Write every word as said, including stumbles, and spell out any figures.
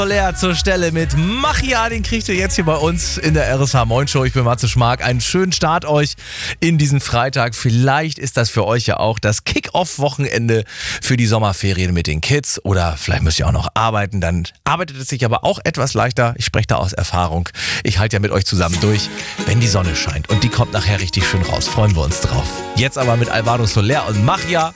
Soler zur Stelle mit Machia, den kriegt ihr jetzt hier bei uns in der R S H Moin Show. Ich bin Matze Schmark. Einen schönen Start euch in diesen Freitag. Vielleicht ist das für euch ja auch das Kick-Off-Wochenende für die Sommerferien mit den Kids. Oder vielleicht müsst ihr auch noch arbeiten. Dann arbeitet es sich aber auch etwas leichter. Ich spreche da aus Erfahrung. Ich halte ja mit euch zusammen durch, wenn die Sonne scheint. Und die kommt nachher richtig schön raus. Freuen wir uns drauf. Jetzt aber mit Alvaro Soler und Machia.